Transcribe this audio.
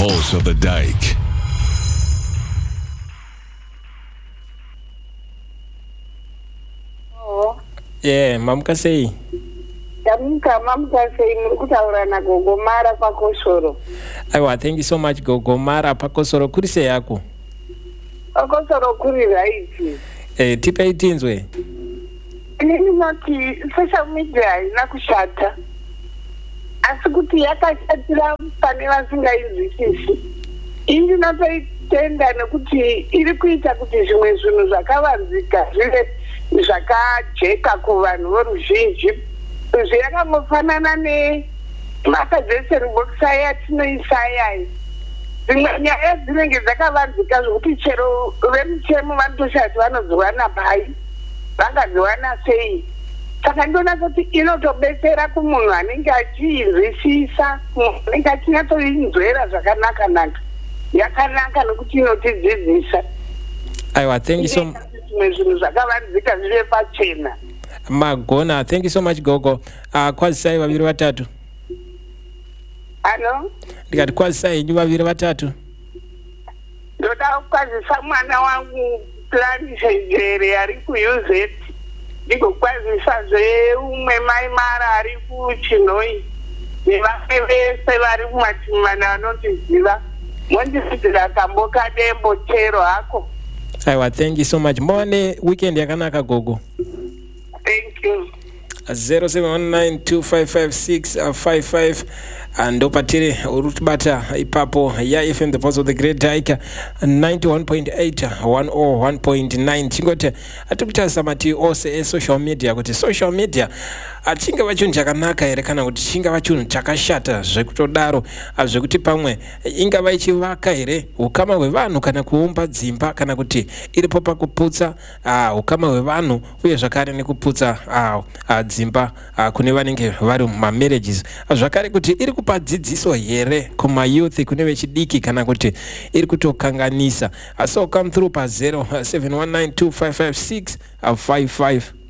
pulse of the dike. Yeah, mamuka sei. Mamuka sei muri kutaura naGogomara paKosoro. Aiwa, thank you so much Gogomara paKosoro. Kuri sei yako? paKosoro kuri right. Tipei tinzwe. Inini noti social media haina kushata. Asi kuti yakashatira pane vasingaizwisisi. Ini ndinotoitenda nekuti iri kuita kuti zvimwe zvinhu zvakavanzika zvive zvakajeka kuvanhu voruzhinji. Zvakangofanana nemasuggestion box yatinoisaya. Dzimwe nyaya dzinenge dzakavanzika zvokuti chero vemuchemo vanotoshati vanodziwana pai, vangadziwana sei. Saka ndinoona kuti inotobetsera kumunhu anenge achiinzwisisa, anenge achinyatsoinzwera zvakanaka-naka. Yakanaka nokuti inotidzidzisa. Aiwa, thank you so much. Zvinhu zvakavanzika zvive pachena. Magona, thank you so much Gogo. Kwazisai vaviri vatatu. Ano? Ndikati kwazisai inyu vaviri vatatu. Ndoda kwazisa mwana wangu Planishere ari kuUZ. Ndigokwazisa umwe mai Mara ari kuChinoi. Nevamwe vese vari kumatimana vanotiziva. Mondisidzira kamboka dembo chero hako. Aiwa, thank you so much. Mbone weekend yakanaka Gogo. Thank you. 0719255655 ndopatiri urutibata ipapo ya FM the voice of the great Dike 91.8 101.9 chingoti atikutarisa mati ose social media kuti social media chingava chinhu chakanaka here kana kuti chingava chinhu chakashata zvekutodaro zvekuti pamwe ingava ichivaka here ukama hwevanhu kana kuumba dzimba kana kuti iripo pakuputsa ukama hwevanhu uye zvakare nekuputsa dzimba kune vanenge vari mumarriages zvakare kuti iri kupa dzidziso here kumayouth kune vechidiki kana kuti iri kutokanganisa. So come through pa 0719255655